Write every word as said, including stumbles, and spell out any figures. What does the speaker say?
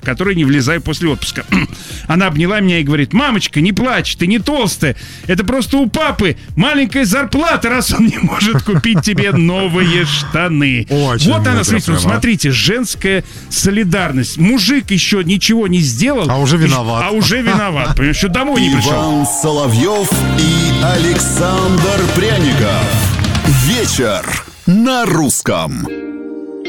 который не влезаю после отпуска. Она обняла меня и говорит: мамочка, не плачь, ты не толстая. Это просто у папы маленькая зарплата, раз он не может купить тебе новые штаны. Очень вот она, мудро, смотрите, прямо. смотрите, женская солидарность. Мужик еще ничего не сделал. А уже виноват. А уже виноват. Понимаешь, еще домой не пришел. Иван Соловьев и Александр Пряников. Вечер на русском.